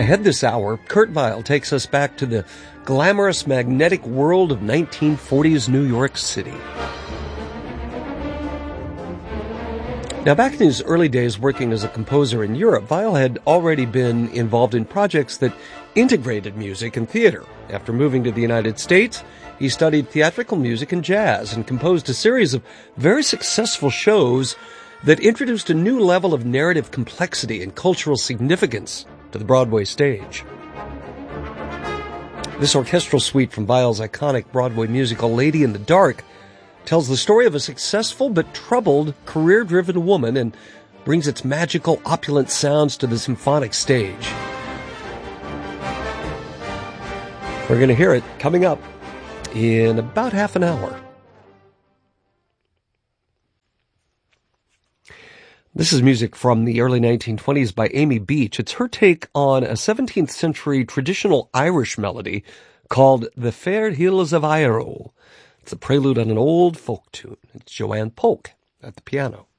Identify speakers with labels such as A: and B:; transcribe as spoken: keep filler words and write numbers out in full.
A: Ahead this hour, Kurt Vile takes us back to the glamorous, magnetic world of nineteen forties New York City. Now, back in his early days working as a composer in Europe, Vile had already been involved in projects that integrated music and theater. After moving to the United States, he studied theatrical music and jazz and composed a series of very successful shows that introduced a new level of narrative complexity and cultural significance to the Broadway stage. This orchestral suite from Vile's iconic Broadway musical Lady in the Dark tells the story of a successful but troubled, career-driven woman and brings its magical, opulent sounds to the symphonic stage. We're going to hear it coming up in about half an hour. This is music from the early nineteen twenties by Amy Beach. It's her take on a seventeenth century traditional Irish melody called The Fair Hills of Iaro. It's a prelude on an old folk tune. It's Joanne Polk at the piano.